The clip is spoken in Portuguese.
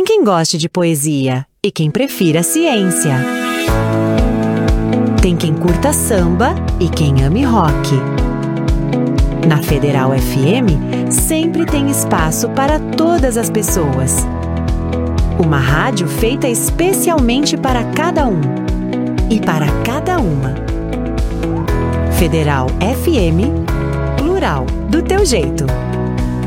Tem quem goste de poesia e quem prefira ciência. Tem quem curta samba e quem ame rock. Na Federal FM, sempre tem espaço para todas as pessoas. Uma rádio feita especialmente para cada um e para cada uma. Federal FM, plural, do teu jeito.